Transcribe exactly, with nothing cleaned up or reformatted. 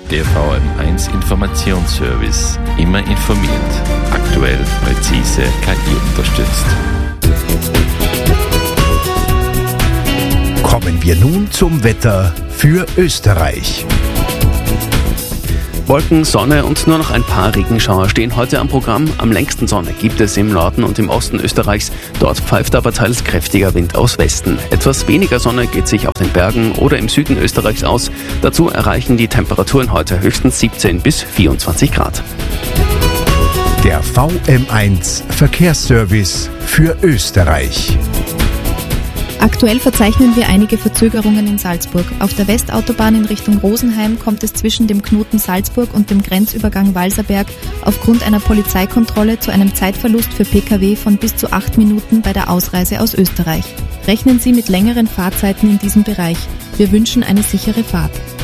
Der V M eins Informationsservice. Immer informiert. Aktuell, präzise, K I unterstützt. Kommen wir nun zum Wetter für Österreich. Wolken, Sonne und nur noch ein paar Regenschauer stehen heute am Programm. Am längsten Sonne gibt es im Norden und im Osten Österreichs. Dort pfeift aber teils kräftiger Wind aus Westen. Etwas weniger Sonne geht sich auf den Bergen oder im Süden Österreichs aus. Dazu erreichen die Temperaturen heute höchstens siebzehn bis vierundzwanzig Grad. Der V M eins Verkehrsservice für Österreich. Aktuell verzeichnen wir einige Verzögerungen in Salzburg. Auf der Westautobahn in Richtung Rosenheim kommt es zwischen dem Knoten Salzburg und dem Grenzübergang Walserberg aufgrund einer Polizeikontrolle zu einem Zeitverlust für Pkw von bis zu acht Minuten bei der Ausreise aus Österreich. Rechnen Sie mit längeren Fahrzeiten in diesem Bereich. Wir wünschen eine sichere Fahrt.